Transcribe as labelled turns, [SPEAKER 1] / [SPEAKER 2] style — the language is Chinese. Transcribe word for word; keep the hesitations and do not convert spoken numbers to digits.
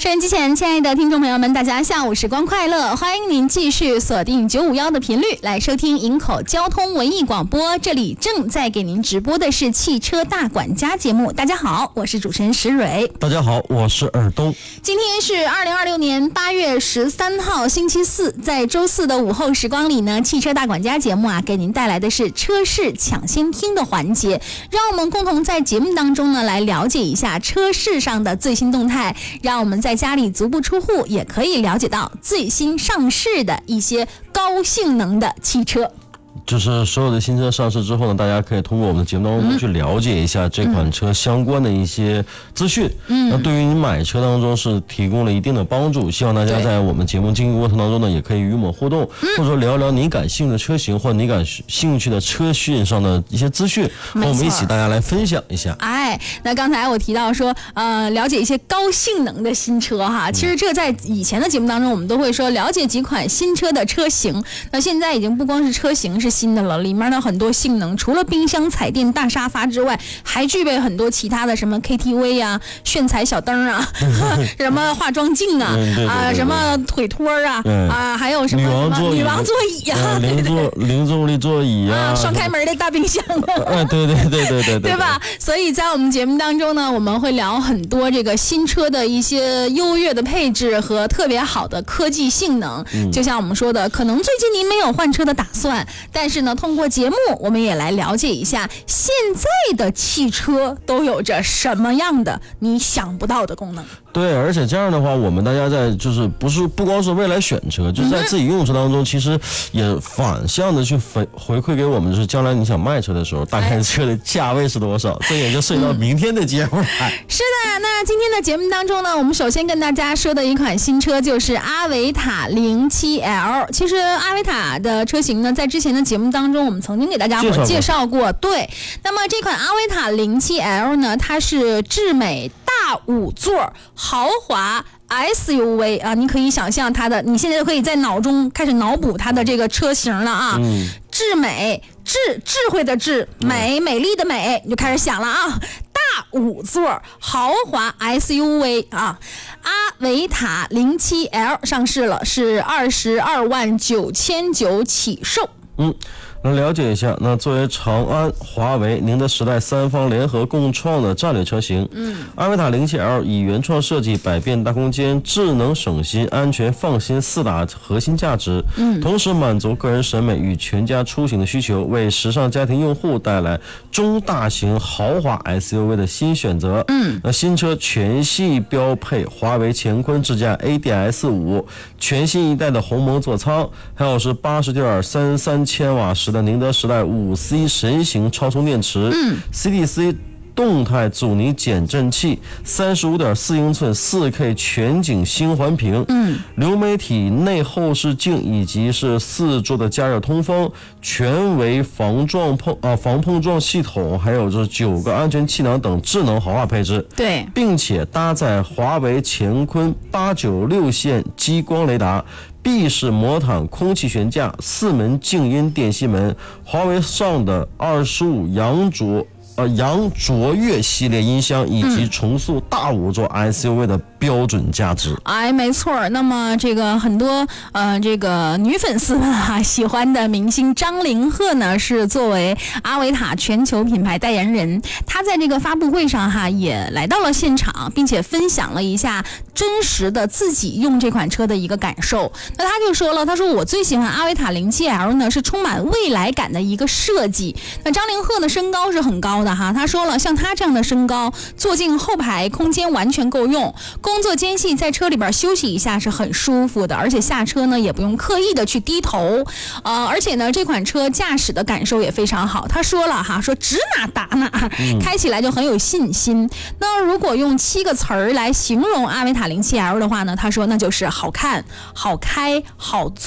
[SPEAKER 1] 收音机前，亲爱的听众朋友们，大家下午时光快乐！欢迎您继续锁定九五幺的频率来收听营口交通文艺广播。这里正在给您直播的是汽车大管家节目。大家好，我是主持人石蕊。
[SPEAKER 2] 大家好，我是尔东。
[SPEAKER 1] 今天是二零二六年八月十三号星期四，在周四的午后时光里呢，汽车大管家节目啊，给您带来的是车市抢先听的环节，让我们共同在节目当中呢来了解一下车市上的最新动态，让我们在家里足不出户也可以了解到最新上市的一些高性能的汽车。
[SPEAKER 2] 就是所有的新车上市之后呢，大家可以通过我们的节目当中去了解一下这款车相关的一些资讯。嗯，那对于你买车当中是提供了一定的帮助。希望大家在我们节目进行过程当中呢，也可以与我们互动，或者说聊聊你感兴趣的车型或者你感兴趣的车讯上的一些资讯，和我们一起大家来分享一下。
[SPEAKER 1] 哎，那刚才我提到说，呃，了解一些高性能的新车哈，其实这在以前的节目当中，我们都会说了解几款新车的车型。那现在已经不光是车型是新的了，里面的很多性能，除了冰箱、彩电、大沙发之外，还具备很多其他的什么 K T V 啊、炫彩小灯啊、什么化妆镜啊、
[SPEAKER 2] 嗯、对对对对
[SPEAKER 1] 啊什么腿托啊、
[SPEAKER 2] 嗯、
[SPEAKER 1] 啊还有什么女王座椅、女王座椅啊、
[SPEAKER 2] 零座零重力座椅啊、
[SPEAKER 1] 啊双开门的大冰箱啊，
[SPEAKER 2] 哎对对对对对对
[SPEAKER 1] 对吧？所以在我们节目当中呢，我们会聊很多这个新车的一些优越的配置和特别好的科技性能。嗯、就像我们说的，可能最近您没有换车的打算，但是呢，通过节目我们也来了解一下现在的汽车都有着什么样的你想不到的功能。
[SPEAKER 2] 对，而且这样的话，我们大家在就是不是不光是为了选车，就是在自己用车当中，其实也反向的去回回馈给我们，就是将来你想卖车的时候，大概车的价位是多少，这也就涉及到明天的节目了。
[SPEAKER 1] 是的，那今天的节目当中呢，我们首先跟大家说的一款新车就是阿维塔 零七 L。其实阿维塔的车型呢，在之前的节目当中，我们曾经给大家伙介绍过。对，那么这款阿维塔 零七 L 呢，它是智美大五座豪华 S U V 啊，你可以想象它的，你现在就可以在脑中开始脑补它的这个车型了啊。嗯、智美，智智慧的智，美美丽的美，你就开始想了啊。大五座豪华 S U V 啊，阿维塔 零七 L 上市了，是二十二万九千九起售。
[SPEAKER 2] 嗯。来了解一下，那作为长安、华为、宁德时代三方联合共创的战略车型，嗯，阿维塔 零七 L 以原创设计、百变大空间、智能省心、安全放心四大核心价值，嗯，同时满足个人审美与全家出行的需求，为时尚家庭用户带来中大型豪华 S U V 的新选择。嗯，那新车全系标配华为乾坤智驾 A D S 五，全新一代的鸿蒙座舱，还有是八十点三三千瓦时的宁德时代五 C 神行超充电池，嗯 ，C D C 动态阻尼减震器，三十五点四英寸四 K 全景星环屏，嗯，流媒体内后视镜以及是四座的加热通风，全为防撞碰啊防碰撞系统，还有这九个安全气囊等智能豪华配置，
[SPEAKER 1] 对，
[SPEAKER 2] 并且搭载华为乾坤八九六线激光雷达。闭式魔毯空气悬架，四门静音电吸门，华为上的二十五扬卓呃扬卓越系列音箱，以及重塑大五座 S U V 的标准价值。
[SPEAKER 1] 哎，没错。那么这个很多呃这个女粉丝们啊喜欢的明星张凌赫呢，是作为阿维塔全球品牌代言人，他在这个发布会上哈也来到了现场，并且分享了一下真实的自己用这款车的一个感受。那他就说了，他说我最喜欢阿维塔 零七 L 呢，是充满未来感的一个设计。那张凌赫的身高是很高的哈，他说了，像他这样的身高，坐进后排空间完全够用，工作间隙在车里边休息一下是很舒服的，而且下车呢也不用刻意的去低头，呃，而且呢这款车驾驶的感受也非常好。他说了哈，说指哪打哪，开起来就很有信心。那如果用七个词儿来形容阿维塔 零七 L 的话呢，他说那就是好看、好开、好坐。